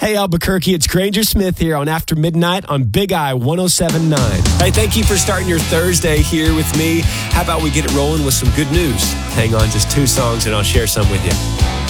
Hey, Albuquerque, it's Granger Smith here on After Midnight on Big I 107.9. Hey, thank you for starting your Thursday here with me. How about we get it rolling with some good news? Hang on, just 2 songs and I'll share some with you.